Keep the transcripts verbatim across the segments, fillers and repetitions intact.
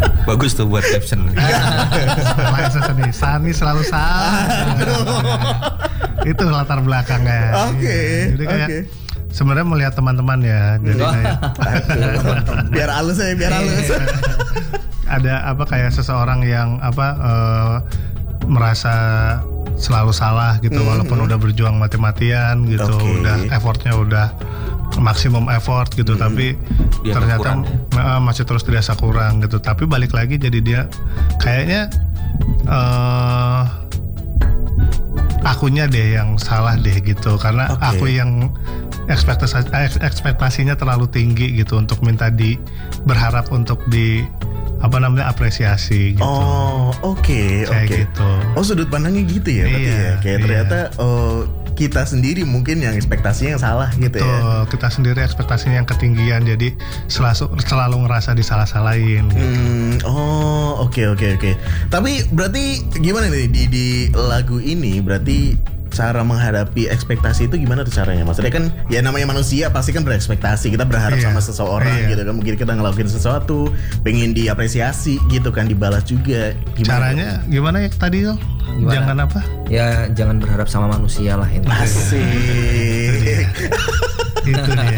Bagus tuh buat caption. Salah sedih. Sani selalu salah. Itu latar belakangnya. Oke. Okay, Jadi kayak okay. sebenarnya melihat teman-teman ya. Jadi kayak biar halus ya, biar halus. Ada apa kayak seseorang yang apa uh, merasa selalu salah gitu, mm-hmm. walaupun udah berjuang mati-matian gitu, okay. udah effortnya udah maksimum effort gitu, mm-hmm. tapi dia ternyata ya? masih terus dirasa kurang gitu. Tapi balik lagi jadi dia kayaknya uh, akunya deh yang salah deh gitu, karena okay. aku yang ekspektasi ekspektasinya terlalu tinggi gitu untuk minta di berharap untuk di apa namanya apresiasi gitu. Oh, oke, okay, oke. Okay. Gitu. Oh, sudut pandangnya gitu ya, berarti iya, ya. Kayak iya. ternyata oh, kita sendiri mungkin yang ekspektasinya yang salah gitu. Betul, ya. Kita sendiri ekspektasinya yang ketinggian, jadi selalu selalu ngerasa disalah-salahin. Gitu. Hmm, oh, oke, okay, oke, okay, oke. Okay. Tapi berarti gimana nih di di lagu ini? Berarti cara menghadapi ekspektasi itu gimana tuh caranya? Maksudnya kan ya namanya manusia pasti kan berekspektasi. Kita berharap iya, sama seseorang iya. gitu kan. Mungkin kita ngelakuin sesuatu pengen diapresiasi gitu kan, dibalas juga. Gimana caranya kan? Gimana ya tadi tuh? Jangan apa? Ya jangan berharap sama manusia lah ini. Asik. Itu dia.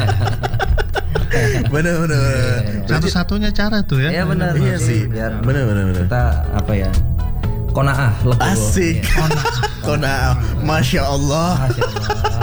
Bener-bener. Satu-satunya cara tuh ya. Iya benar. Iya sih. Biar bener-bener. Kita apa ya? Konaah legowo. Asik. Ya. Konaah. Masya Allah. Masya Allah.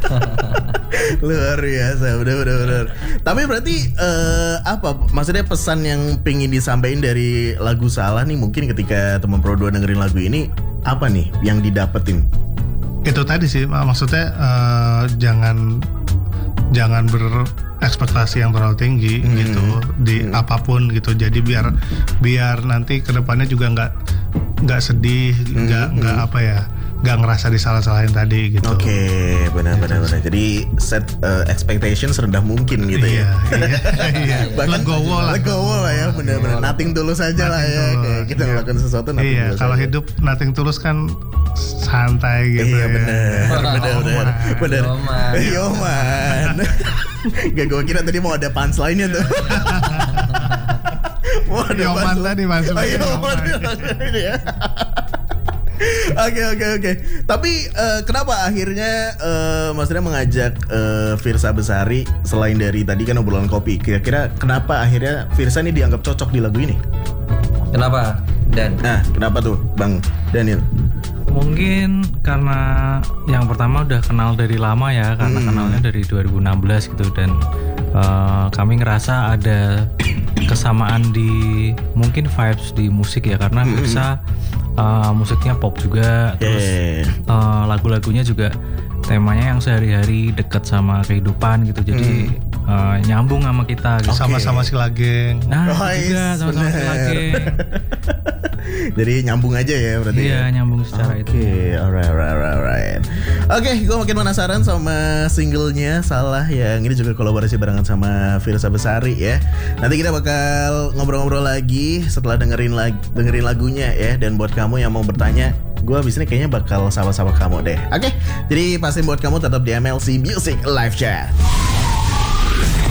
Luar biasa, bener-bener. Tapi berarti uh, apa? Maksudnya pesan yang pengen disampaikan dari lagu Salah nih, mungkin ketika teman Pro dua dengerin lagu ini, apa nih yang didapetin? Itu tadi sih, maksudnya uh, jangan jangan berekspektasi yang terlalu tinggi hmm. gitu di hmm. apapun gitu. Jadi biar biar nanti kedepannya juga nggak nggak sedih, nggak hmm. nggak apa ya, nggak ngerasa disalah-salahin tadi gitu. Oke, okay, benar-benar benar. Jadi set uh, expectation serendah mungkin gitu iya, ya. Iya, iya. Bahkan legowo lah. Legowo lah ya, benar-benar. Nothing tulus aja lah ya. Kayak kita iya. melakukan sesuatu nothing iya, tulus. Iya, kalau hidup nothing tulus kan santai gitu. Iya, ya. benar. Benar-benar. Benar. Yoman. Gak, gue kira tadi mau ada punchline-nya tuh. Mau ada Yoman tadi masuk. Oh, Yoman ini ya. Oke oke oke. Tapi uh, kenapa akhirnya uh, maksudnya mengajak uh, Firsa Besari selain dari tadi kan obrolan kopi? Kira-kira kenapa akhirnya Firsa ini dianggap cocok di lagu ini? Kenapa? Dan Nah, kenapa tuh, Bang Daniel? Mungkin karena yang pertama udah kenal dari lama ya, karena hmm. kenalnya dari dua ribu enam belas gitu, dan uh, kami ngerasa ada kesamaan di mungkin vibes di musik ya, karena hmm. Firsa uh, musiknya pop juga, terus yeah. uh, lagu-lagunya juga temanya yang sehari-hari dekat sama kehidupan gitu, jadi hmm. uh, nyambung sama kita gitu. Okay. Sama-sama si Lageng. Nah, oh, juga sama-sama si Lageng. Jadi nyambung aja ya berarti. Iya, ya? nyambung secara okay. itu. Oke, alright, alright, alright. Oke, okay, gue makin penasaran sama singlenya Salah yang ini juga kolaborasi barengan sama Firsa Besari ya. Nanti kita bakal ngobrol-ngobrol lagi setelah dengerin lag- dengerin lagunya ya. Dan buat kamu yang mau bertanya, gue abis ini kayaknya bakal sama-sama kamu deh. Oke, okay? Jadi pastiin buat kamu tetap di M L C Music Live Chat.